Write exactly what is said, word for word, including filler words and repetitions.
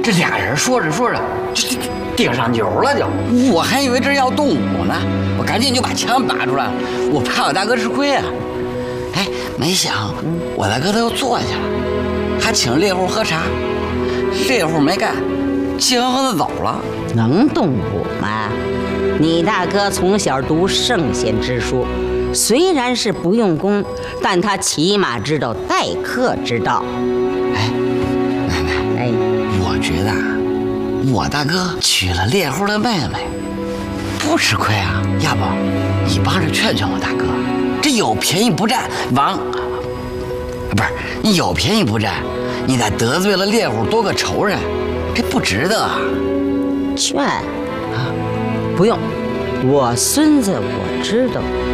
这俩人说着说着就就顶上牛了就，我还以为这要动武呢，我赶紧就把枪拔出来了，我怕我大哥吃亏啊。哎，没想我大哥他又坐下了，还请猎户喝茶，猎户没干，气哼哼的走了。 能动武吗？你大哥从小读圣贤之书，虽然是不用功，但他起码知道待客之道。 哎，奶奶， 哎， 我觉得啊，我大哥娶了猎户的妹妹，不吃亏啊。要不你帮着劝劝我大哥，这有便宜不占，王，不是你有便宜不占，你再得罪了猎户多个仇人，这不值得啊。 劝啊，不用，我孙子我知道。